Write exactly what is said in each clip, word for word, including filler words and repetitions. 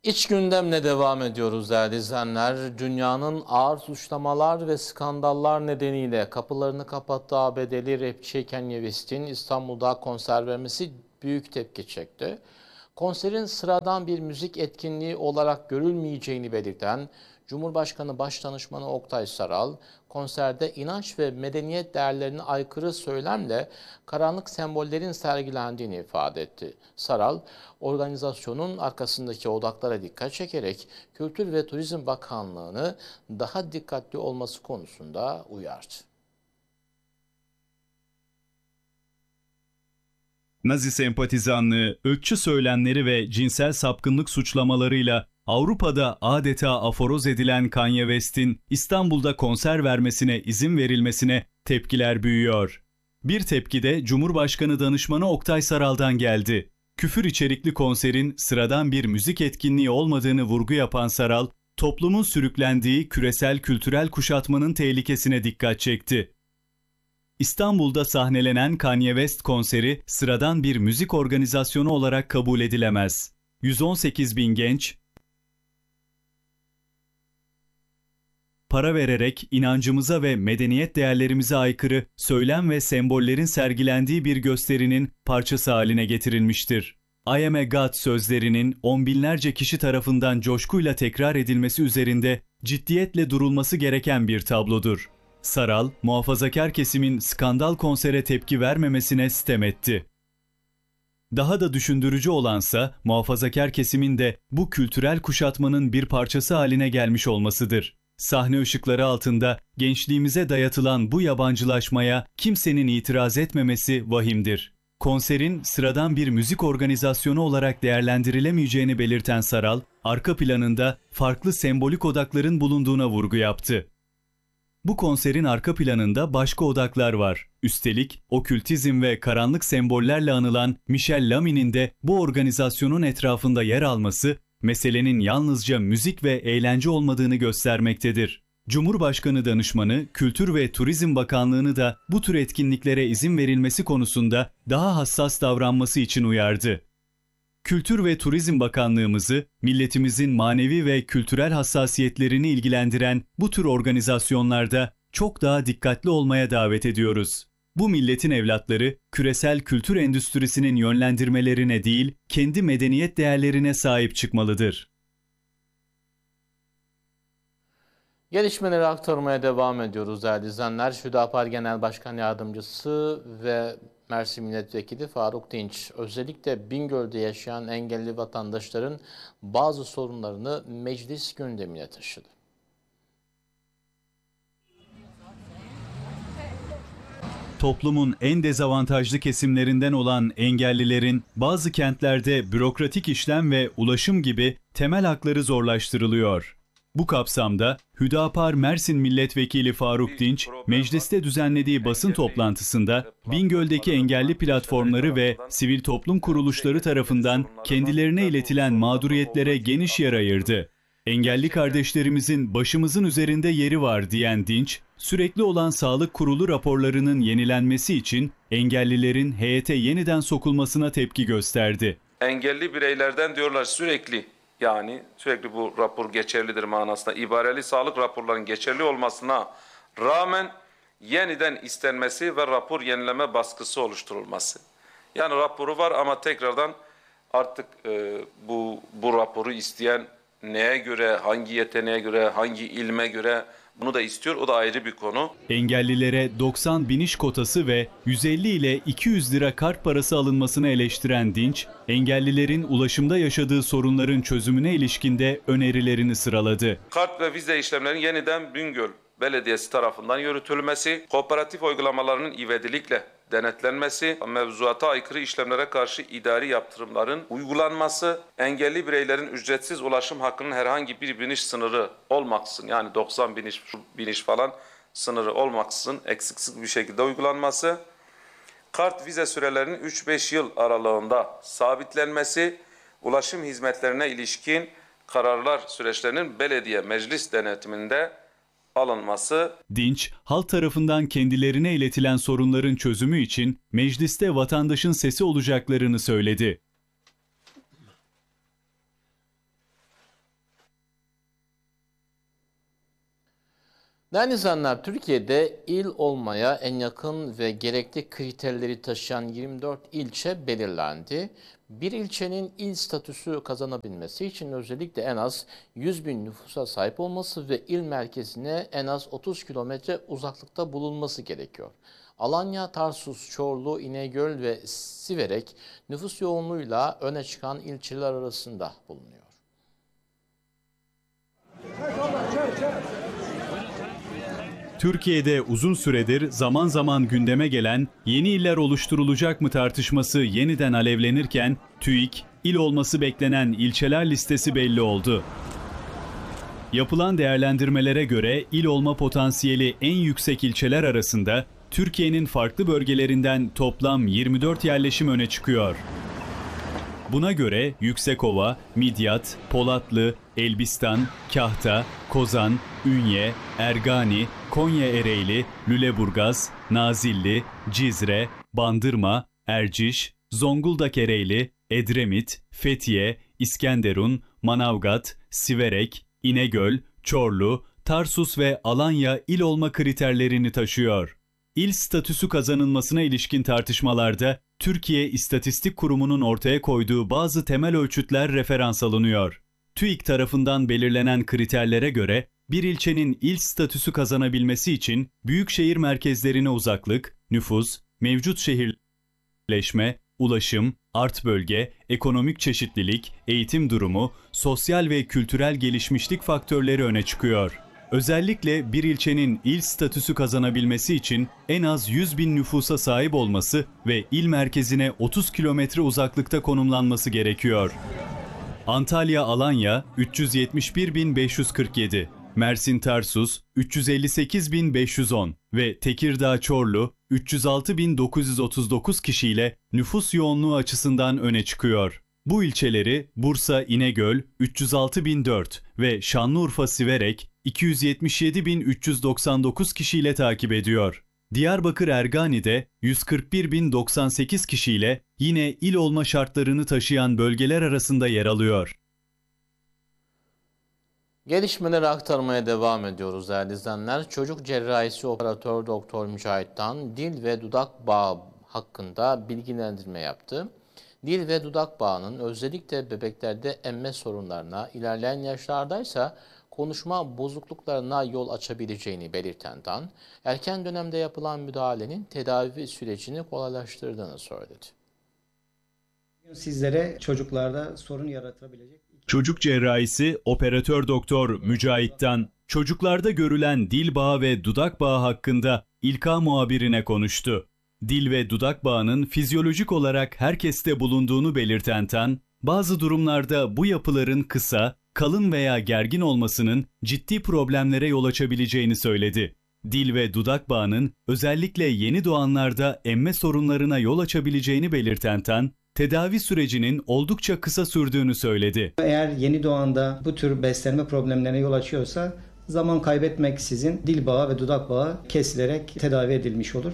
İç gündemle devam ediyoruz değerli izleyenler. Dünyanın ağır suçlamalar ve skandallar nedeniyle kapılarını kapattığı A B D'li rapçi Kanye West'in İstanbul'da konser vermesi büyük tepki çekti. Konserin sıradan bir müzik etkinliği olarak görülmeyeceğini belirten Cumhurbaşkanı Başdanışmanı Oktay Saral, konserde inanç ve medeniyet değerlerine aykırı söylemle karanlık sembollerin sergilendiğini ifade etti. Saral, organizasyonun arkasındaki odaklara dikkat çekerek Kültür ve Turizm Bakanlığı'nı daha dikkatli olması konusunda uyardı. Nazi sempatizanlığı, ırkçı söylemleri ve cinsel sapkınlık suçlamalarıyla Avrupa'da adeta aforoz edilen Kanye West'in İstanbul'da konser vermesine izin verilmesine tepkiler büyüyor. Bir tepki de Cumhurbaşkanı Danışmanı Oktay Saral'dan geldi. Küfür içerikli konserin sıradan bir müzik etkinliği olmadığını vurgu yapan Saral, toplumun sürüklendiği küresel kültürel kuşatmanın tehlikesine dikkat çekti. İstanbul'da sahnelenen Kanye West konseri sıradan bir müzik organizasyonu olarak kabul edilemez. yüz on sekiz bin genç para vererek inancımıza ve medeniyet değerlerimize aykırı söylem ve sembollerin sergilendiği bir gösterinin parçası haline getirilmiştir. I am a God sözlerinin on binlerce kişi tarafından coşkuyla tekrar edilmesi üzerinde ciddiyetle durulması gereken bir tablodur. Saral, muhafazakar kesimin skandal konsere tepki vermemesine sitem etti. Daha da düşündürücü olansa muhafazakar kesimin de bu kültürel kuşatmanın bir parçası haline gelmiş olmasıdır. Sahne ışıkları altında gençliğimize dayatılan bu yabancılaşmaya kimsenin itiraz etmemesi vahimdir. Konserin sıradan bir müzik organizasyonu olarak değerlendirilemeyeceğini belirten Saral, arka planında farklı sembolik odakların bulunduğuna vurgu yaptı. Bu konserin arka planında başka odaklar var. Üstelik okültizm ve karanlık sembollerle anılan Michel Lami'nin de bu organizasyonun etrafında yer alması, meselenin yalnızca müzik ve eğlence olmadığını göstermektedir. Cumhurbaşkanı Danışmanı, Kültür ve Turizm Bakanlığı'nı da bu tür etkinliklere izin verilmesi konusunda daha hassas davranması için uyardı. Kültür ve Turizm Bakanlığımızı, milletimizin manevi ve kültürel hassasiyetlerini ilgilendiren bu tür organizasyonlarda çok daha dikkatli olmaya davet ediyoruz. Bu milletin evlatları, küresel kültür endüstrisinin yönlendirmelerine değil, kendi medeniyet değerlerine sahip çıkmalıdır. Gelişmeleri aktarmaya devam ediyoruz değerli izleyenler. Hüdapar Genel Başkan Yardımcısı ve Mersin Milletvekili Faruk Dinç, özellikle Bingöl'de yaşayan engelli vatandaşların bazı sorunlarını meclis gündemine taşıdı. Toplumun en dezavantajlı kesimlerinden olan engellilerin bazı kentlerde bürokratik işlem ve ulaşım gibi temel hakları zorlaştırılıyor. Bu kapsamda Hüdapar Mersin Milletvekili Faruk Dinç, mecliste düzenlediği basın toplantısında Bingöl'deki engelli platformları ve sivil toplum kuruluşları tarafından kendilerine iletilen mağduriyetlere geniş yer ayırdı. Engelli kardeşlerimizin başımızın üzerinde yeri var diyen Dinç, sürekli olan sağlık kurulu raporlarının yenilenmesi için engellilerin heyete yeniden sokulmasına tepki gösterdi. Engelli bireylerden diyorlar sürekli, yani sürekli bu rapor geçerlidir manasında ibareli sağlık raporlarının geçerli olmasına rağmen yeniden istenmesi ve rapor yenileme baskısı oluşturulması. Yani raporu var ama tekrardan artık e, bu bu raporu isteyen neye göre, hangi yeteneğe göre, hangi ilme göre bunu da istiyor. O da ayrı bir konu. Engellilere doksan biniş kotası ve yüz elli ile iki yüz lira kart parası alınmasını eleştiren Dinç, engellilerin ulaşımda yaşadığı sorunların çözümüne ilişkinde önerilerini sıraladı. Kart ve vize işlemlerinin yeniden Bingöl Belediyesi tarafından yürütülmesi, kooperatif uygulamalarının ivedilikle denetlenmesi, mevzuata aykırı işlemlere karşı idari yaptırımların uygulanması, engelli bireylerin ücretsiz ulaşım hakkının herhangi bir biniş sınırı olmaksızın, yani doksan biniş, biniş falan sınırı olmaksızın eksiksiz bir şekilde uygulanması, kart vize sürelerinin üç beş yıl aralığında sabitlenmesi, ulaşım hizmetlerine ilişkin kararlar süreçlerinin belediye meclis denetiminde alınması. Dinç, halk tarafından kendilerine iletilen sorunların çözümü için mecliste vatandaşın sesi olacaklarını söyledi. Değerli izleyenler, Türkiye'de il olmaya en yakın ve gerekli kriterleri taşıyan yirmi dört ilçe belirlendi. Bir ilçenin il statüsü kazanabilmesi için özellikle en az yüz bin nüfusa sahip olması ve il merkezine en az otuz kilometre uzaklıkta bulunması gerekiyor. Alanya, Tarsus, Çorlu, İnegöl ve Siverek nüfus yoğunluğuyla öne çıkan ilçeler arasında bulunuyor. Türkiye'de uzun süredir zaman zaman gündeme gelen yeni iller oluşturulacak mı tartışması yeniden alevlenirken TÜİK, il olması beklenen ilçeler listesi belli oldu. Yapılan değerlendirmelere göre il olma potansiyeli en yüksek ilçeler arasında Türkiye'nin farklı bölgelerinden toplam yirmi dört yerleşim öne çıkıyor. Buna göre Yüksekova, Midyat, Polatlı, Elbistan, Kahta, Kozan, Ünye, Ergani, Konya-Ereğli, Lüleburgaz, Nazilli, Cizre, Bandırma, Erciş, Zonguldak-Ereğli, Edremit, Fethiye, İskenderun, Manavgat, Siverek, İnegöl, Çorlu, Tarsus ve Alanya il olma kriterlerini taşıyor. İl statüsü kazanılmasına ilişkin tartışmalarda Türkiye İstatistik Kurumu'nun ortaya koyduğu bazı temel ölçütler referans alınıyor. TÜİK tarafından belirlenen kriterlere göre bir ilçenin il statüsü kazanabilmesi için büyük şehir merkezlerine uzaklık, nüfus, mevcut şehirleşme, ulaşım, art bölge, ekonomik çeşitlilik, eğitim durumu, sosyal ve kültürel gelişmişlik faktörleri öne çıkıyor. Özellikle bir ilçenin il statüsü kazanabilmesi için en az yüz bin nüfusa sahip olması ve il merkezine otuz kilometre uzaklıkta konumlanması gerekiyor. Antalya-Alanya üç yüz yetmiş bir bin beş yüz kırk yedi, Mersin-Tarsus üç yüz elli sekiz bin beş yüz on ve Tekirdağ-Çorlu üç yüz altı bin dokuz yüz otuz dokuz kişiyle nüfus yoğunluğu açısından öne çıkıyor. Bu ilçeleri Bursa-İnegöl üç yüz altı bin dört ve Şanlıurfa-Siverek iki yüz yetmiş yedi bin üç yüz doksan dokuz kişiyle takip ediyor. Diyarbakır-Ergani'de yüz kırk bir bin doksan sekiz kişiyle yine il olma şartlarını taşıyan bölgeler arasında yer alıyor. Gelişmeleri aktarmaya devam ediyoruz değerli izleyenler. Çocuk cerrahisi operatör Doktor Mücahit Tan, dil ve dudak bağı hakkında bilgilendirme yaptı. Dil ve dudak bağının özellikle bebeklerde emme sorunlarına, ilerleyen yaşlardaysa konuşma bozukluklarına yol açabileceğini belirten Tan, erken dönemde yapılan müdahalenin tedavi sürecini kolaylaştırdığını söyledi. Sizlere çocuklarda sorun yaratabilecek... Çocuk cerrahisi operatör doktor Mücahit Tan, çocuklarda görülen dil bağı ve dudak bağı hakkında İlka muhabirine konuştu. Dil ve dudak bağının fizyolojik olarak herkeste bulunduğunu belirten Tan, bazı durumlarda bu yapıların kısa, kalın veya gergin olmasının ciddi problemlere yol açabileceğini söyledi. Dil ve dudak bağının özellikle yeni doğanlarda emme sorunlarına yol açabileceğini belirten Tan, tedavi sürecinin oldukça kısa sürdüğünü söyledi. Eğer yeni doğanda bu tür beslenme problemlerine yol açıyorsa zaman kaybetmeksizin dil bağı ve dudak bağı kesilerek tedavi edilmiş olur.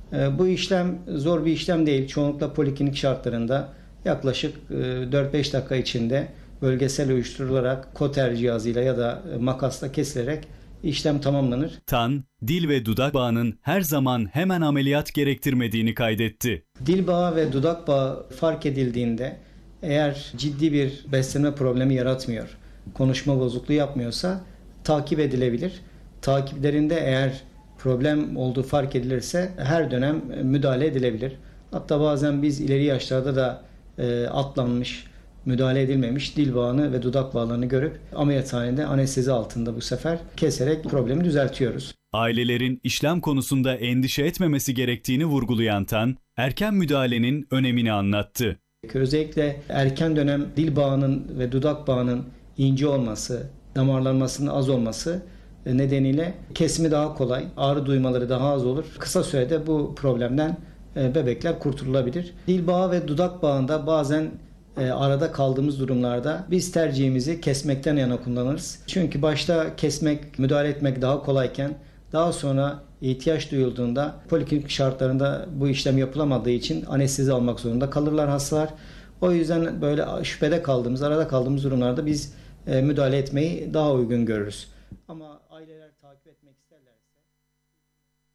Bu işlem zor bir işlem değil. Çoğunlukla poliklinik şartlarında yaklaşık dört beş dakika içinde bölgesel uyuşturularak koter cihazıyla ya da makasla kesilerek işlem tamamlanır. Tan, dil ve dudak bağının her zaman hemen ameliyat gerektirmediğini kaydetti. Dil bağı ve dudak bağı fark edildiğinde eğer ciddi bir beslenme problemi yaratmıyor, konuşma bozukluğu yapmıyorsa takip edilebilir. Takiplerinde eğer problem olduğu fark edilirse her dönem müdahale edilebilir. Hatta bazen biz ileri yaşlarda da e, atlanmış, müdahale edilmemiş dil bağını ve dudak bağlarını görüp ameliyathanede anestezi altında bu sefer keserek problemi düzeltiyoruz. Ailelerin işlem konusunda endişe etmemesi gerektiğini vurgulayan Tan, erken müdahalenin önemini anlattı. Özellikle erken dönem dil bağının ve dudak bağının ince olması, damarlanmasının az olması nedeniyle kesimi daha kolay, ağrı duymaları daha az olur. Kısa sürede bu problemden bebekler kurtulabilir. Dil bağı ve dudak bağında bazen arada kaldığımız durumlarda biz tercihimizi kesmekten yana kullanırız. Çünkü başta kesmek, müdahale etmek daha kolayken daha sonra ihtiyaç duyulduğunda poliklinik şartlarında bu işlem yapılamadığı için anestezi almak zorunda kalırlar hastalar. O yüzden böyle şüphede kaldığımız, arada kaldığımız durumlarda biz müdahale etmeyi daha uygun görürüz. Ama aileler takip etmek isterlerse